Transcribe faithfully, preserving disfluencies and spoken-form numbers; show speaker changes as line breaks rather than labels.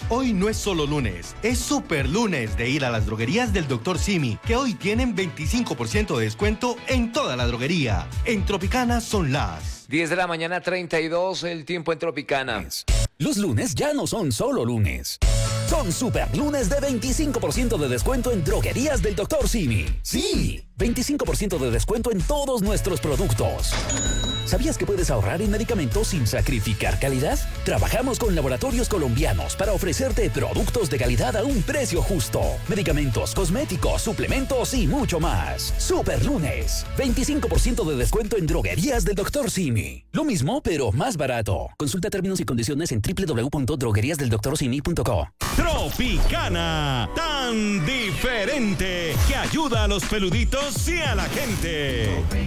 Hoy no es solo lunes, es super lunes de ir a las droguerías del doctor Simi, que hoy tienen veinticinco por ciento de descuento en toda la droguería. En Tropicana son las
diez de la mañana, treinta y dos, el tiempo en Tropicana.
Los lunes ya no son solo lunes. Son super lunes de veinticinco por ciento de descuento en droguerías del doctor Simi. Sí, veinticinco por ciento de descuento en todos nuestros productos. ¿Sabías que puedes ahorrar en medicamentos sin sacrificar calidad? Trabajamos con laboratorios colombianos para ofrecerte productos de calidad a un precio justo. Medicamentos, cosméticos, suplementos y mucho más. Super lunes, veinticinco por ciento de descuento en droguerías del doctor Simi. Lo mismo, pero más barato. Consulta términos y condiciones en doble u doble u doble u punto droguerías del doctor simi punto co.
Tropicana, tan diferente que ayuda a los peluditos y a la gente.